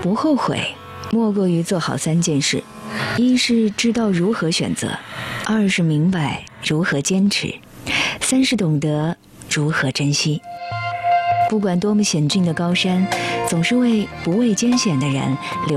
不后悔，莫过于做好3件事：一是知道如何选择，2是明白如何坚持，3是懂得如何珍惜。不管多么险峻的高山，总是为不畏艰险的人留